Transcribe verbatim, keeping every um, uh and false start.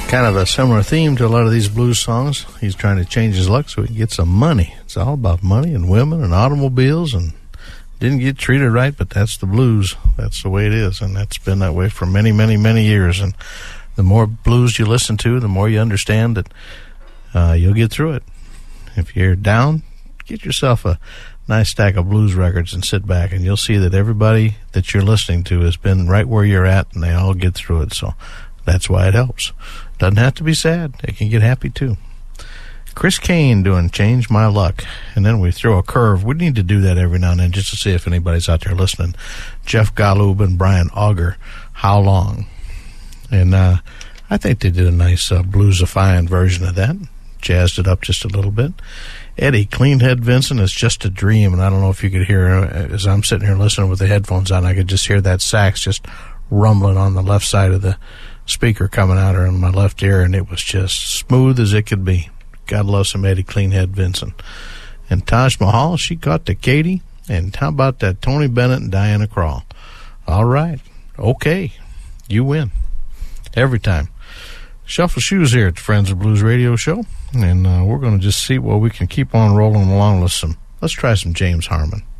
Kind of a similar theme to a lot of these blues songs. He's trying to change his luck so he can get some money. It's all about money and women and automobiles, and didn't get treated right, but that's the blues. That's the way it is, and that's been that way for many, many, many years. And the more blues you listen to, the more you understand that uh, you'll get through it. If you're down, get yourself a nice stack of blues records and sit back, and you'll see that everybody that you're listening to has been right where you're at, and they all get through it. So that's why it helps. Doesn't have to be sad. It can get happy, too. Chris Kane doing Change My Luck. And then we throw a curve. We need to do that every now and then just to see if anybody's out there listening. Jeff Golub and Brian Auger, How Long? And uh, I think they did a nice uh, bluesifying version of that. Jazzed it up just a little bit. Eddie, Cleanhead Vincent, is Just a Dream. And I don't know if you could hear, uh, as I'm sitting here listening with the headphones on, I could just hear that sax just rumbling on the left side of the speaker coming out of my left ear, and it was just smooth as it could be. God love some Eddie Cleanhead Vincent. And Taj Mahal, she caught to Katie. And how about that Tony Bennett and Diana Krall? All right. Okay. You win. Every time. Shuffle Shoes here at the Friends of Blues Radio Show. And uh, we're going to just see what we can keep on rolling along with some. Let's try some James Harmon.